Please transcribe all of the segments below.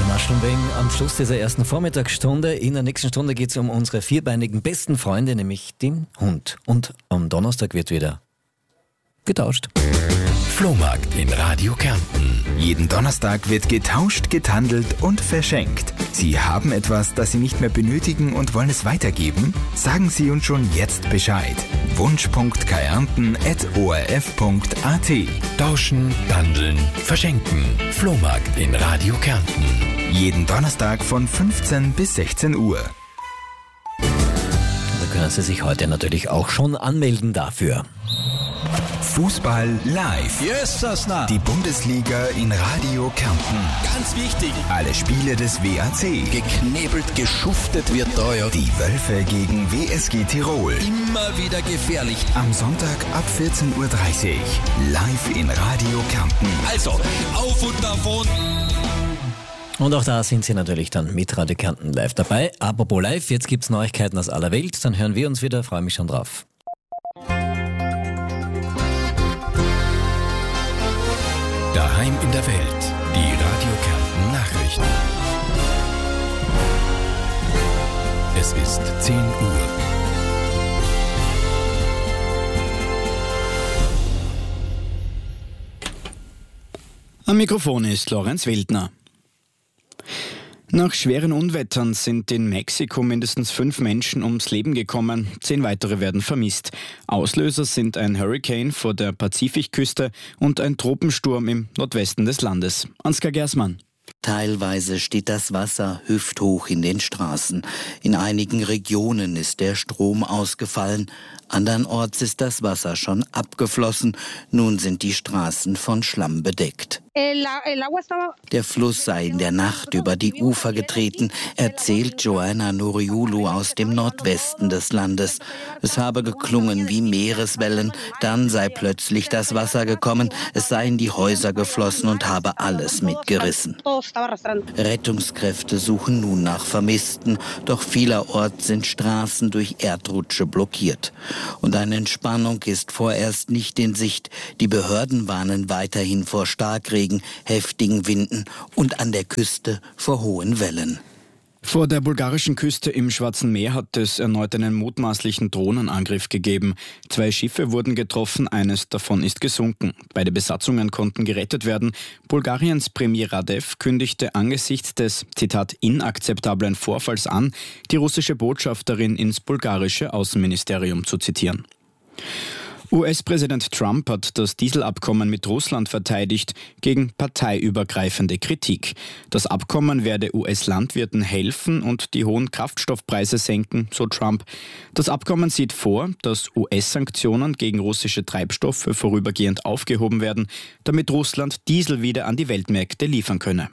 Maschenweng am Schluss dieser ersten Vormittagsstunde. In der nächsten Stunde geht es um unsere vierbeinigen besten Freunde, nämlich den Hund. Und am Donnerstag wird wieder getauscht. Flohmarkt in Radio Kärnten. Jeden Donnerstag wird getauscht, gethandelt und verschenkt. Sie haben etwas, das Sie nicht mehr benötigen und wollen es weitergeben? Sagen Sie uns schon jetzt Bescheid. wunsch.kärnten@orf.at. Tauschen, handeln, verschenken. Flohmarkt in Radio Kärnten. Jeden Donnerstag von 15 bis 16 Uhr. Da können Sie sich heute natürlich auch schon anmelden dafür. Fußball live. Yes, Sasna. Die Bundesliga in Radio Kärnten. Ganz wichtig. Alle Spiele des WAC. Geknebelt, geschuftet wird da, ja. Die Wölfe gegen WSG Tirol. Immer wieder gefährlich. Am Sonntag ab 14.30 Uhr. Live in Radio Kärnten. Also, auf und davon. Und auch da sind Sie natürlich dann mit Radio Kärnten live dabei. Apropos live, jetzt gibt's Neuigkeiten aus aller Welt. Dann hören wir uns wieder, freue mich schon drauf. Daheim in der Welt. Die Radio Kärnten Nachrichten. Es ist 10 Uhr. Am Mikrofon ist Lorenz Wildner. Nach schweren Unwettern sind in Mexiko mindestens 5 Menschen ums Leben gekommen, 10 weitere werden vermisst. Auslöser sind ein Hurricane vor der Pazifikküste und ein Tropensturm im Nordwesten des Landes. Ansgar Gersmann. Teilweise steht das Wasser hüfthoch in den Straßen. In einigen Regionen ist der Strom ausgefallen. Andernorts ist das Wasser schon abgeflossen. Nun sind die Straßen von Schlamm bedeckt. Der Fluss sei in der Nacht über die Ufer getreten, erzählt Joanna Nuriulu aus dem Nordwesten des Landes. Es habe geklungen wie Meereswellen, dann sei plötzlich das Wasser gekommen, es sei in die Häuser geflossen und habe alles mitgerissen. Rettungskräfte suchen nun nach Vermissten, doch vielerorts sind Straßen durch Erdrutsche blockiert. Und eine Entspannung ist vorerst nicht in Sicht. Die Behörden warnen weiterhin vor Starkregen, heftigen Winden und an der Küste vor hohen Wellen. Vor der bulgarischen Küste im Schwarzen Meer hat es erneut einen mutmaßlichen Drohnenangriff gegeben. 2 Schiffe wurden getroffen, eines davon ist gesunken. Beide Besatzungen konnten gerettet werden. Bulgariens Premier Radev kündigte angesichts des, Zitat, inakzeptablen Vorfalls an, die russische Botschafterin ins bulgarische Außenministerium zu zitieren. US-Präsident Trump hat das Dieselabkommen mit Russland verteidigt gegen parteiübergreifende Kritik. Das Abkommen werde US-Landwirten helfen und die hohen Kraftstoffpreise senken, so Trump. Das Abkommen sieht vor, dass US-Sanktionen gegen russische Treibstoffe vorübergehend aufgehoben werden, damit Russland Diesel wieder an die Weltmärkte liefern könne.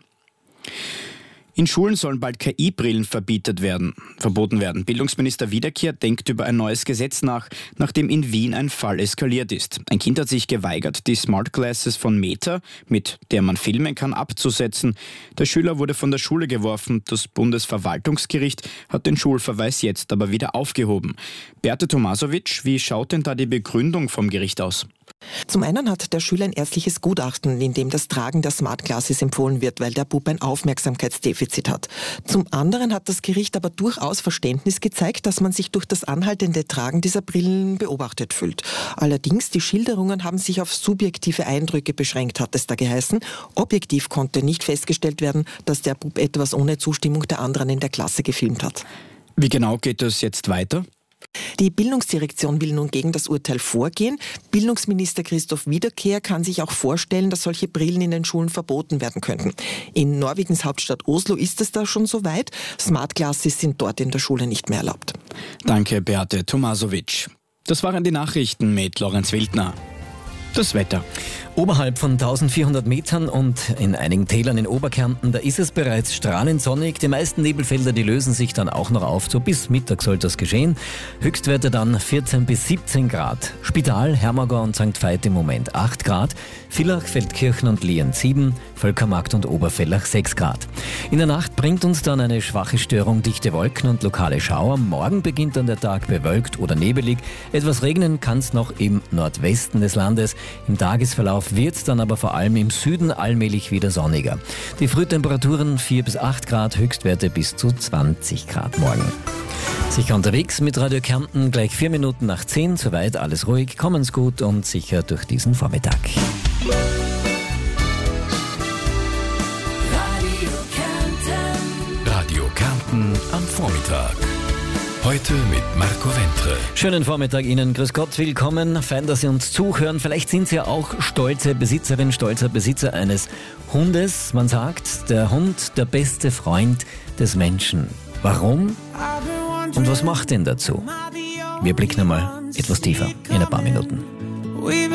In Schulen sollen bald KI-Brillen verboten werden. Bildungsminister Wiederkehr denkt über ein neues Gesetz nach, nachdem in Wien ein Fall eskaliert ist. Ein Kind hat sich geweigert, die Smart Glasses von Meta, mit der man filmen kann, abzusetzen. Der Schüler wurde von der Schule geworfen. Das Bundesverwaltungsgericht hat den Schulverweis jetzt aber wieder aufgehoben. Beate Tomasovic, wie schaut denn da die Begründung vom Gericht aus? Zum einen hat der Schüler ein ärztliches Gutachten, in dem das Tragen der Smart Glasses empfohlen wird, weil der Bub ein Aufmerksamkeitsdefizit hat. Zum anderen hat das Gericht aber durchaus Verständnis gezeigt, dass man sich durch das anhaltende Tragen dieser Brillen beobachtet fühlt. Allerdings, die Schilderungen haben sich auf subjektive Eindrücke beschränkt, hat es da geheißen. Objektiv konnte nicht festgestellt werden, dass der Bub etwas ohne Zustimmung der anderen in der Klasse gefilmt hat. Wie genau geht es jetzt weiter? Die Bildungsdirektion will nun gegen das Urteil vorgehen. Bildungsminister Christoph Wiederkehr kann sich auch vorstellen, dass solche Brillen in den Schulen verboten werden könnten. In Norwegens Hauptstadt Oslo ist es da schon soweit. Smart Glasses sind dort in der Schule nicht mehr erlaubt. Danke, Beate Tomasovic. Das waren die Nachrichten mit Lorenz Wildner. Das Wetter. Oberhalb von 1400 Metern und in einigen Tälern in Oberkärnten, da ist es bereits strahlend sonnig. Die meisten Nebelfelder, die lösen sich dann auch noch auf. So bis Mittag soll das geschehen. Höchstwerte dann 14 bis 17 Grad. Spital, Hermagor und St. Veit im Moment 8 Grad. Villach, Feldkirchen und Lien 7, Völkermarkt und Oberfellach 6 Grad. In der Nacht bringt uns dann eine schwache Störung dichte Wolken und lokale Schauer. Morgen beginnt dann der Tag bewölkt oder nebelig. Etwas regnen kann es noch im Nordwesten des Landes. Im Tagesverlauf Verlauf wird dann aber vor allem im Süden allmählich wieder sonniger. Die Frühtemperaturen 4 bis 8 Grad, Höchstwerte bis zu 20 Grad morgen. Sicher unterwegs mit Radio Kärnten, gleich 4 Minuten nach 10, soweit alles ruhig, kommen's gut und sicher durch diesen Vormittag. Radio Kärnten am Vormittag. Heute mit Marco Wentre. Schönen Vormittag Ihnen, grüß Gott, willkommen, fein, dass Sie uns zuhören. Vielleicht sind Sie ja auch stolze Besitzerin, stolzer Besitzer eines Hundes. Man sagt, der Hund, der beste Freund des Menschen. Warum? Und was macht ihn dazu? Wir blicken einmal etwas tiefer in ein paar Minuten.